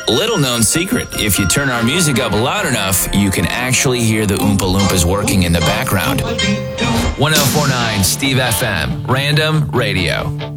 Little known secret, if you turn our music up loud enough, you can actually hear the Oompa Loompas working in the background. 1049 Steve FM, Random Radio.